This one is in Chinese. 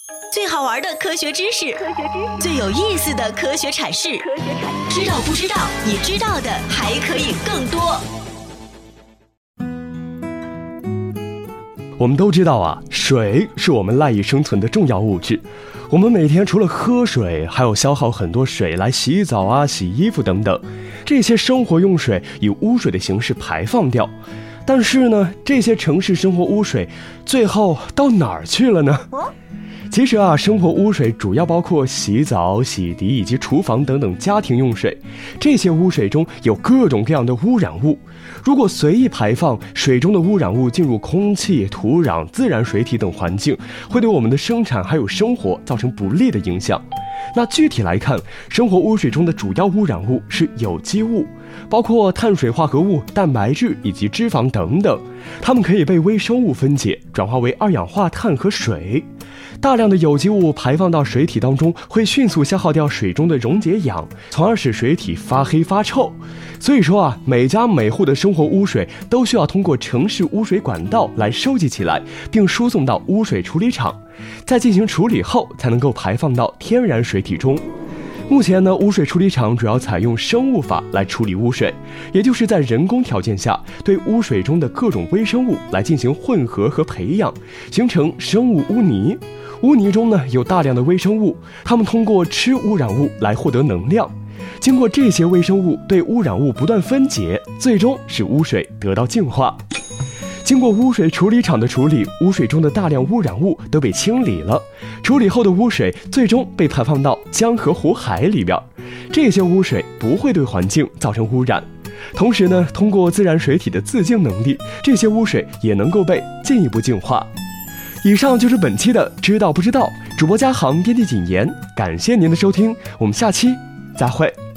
最好玩的科学知识，最有意思的科学阐释，知道不知道？你知道的还可以更多。 我们都知道啊，水是我们赖以生存的重要物质。我们每天除了喝水，还有消耗很多水来洗澡啊、洗衣服等等。这些生活用水以污水的形式排放掉。但是呢，这些城市生活污水最后到哪儿去了呢？其实啊，生活污水主要包括洗澡、洗涤以及厨房等等家庭用水。这些污水中有各种各样的污染物，如果随意排放，水中的污染物进入空气、土壤、自然水体等环境，会对我们的生产还有生活造成不利的影响。那具体来看，生活污水中的主要污染物是有机物，包括碳水化合物、蛋白质以及脂肪等等，它们可以被微生物分解，转化为二氧化碳和水。大量的有机物排放到水体当中，会迅速消耗掉水中的溶解氧，从而使水体发黑发臭。所以说啊，每家每户的生活污水都需要通过城市污水管道来收集起来，并输送到污水处理厂，再进行处理后才能够排放到天然水体中。目前呢，污水处理厂主要采用生物法来处理污水，也就是在人工条件下对污水中的各种微生物来进行混合和培养，形成生物污泥。污泥中呢有大量的微生物，它们通过吃污染物来获得能量。经过这些微生物对污染物不断分解，最终使污水得到净化。经过污水处理厂的处理，污水中的大量污染物都被清理了。处理后的污水最终被排放到江河湖海里边，这些污水不会对环境造成污染。同时呢，通过自然水体的自净能力，这些污水也能够被进一步净化。以上就是本期的知道不知道，主播嘉航编辑谨言，感谢您的收听，我们下期再会。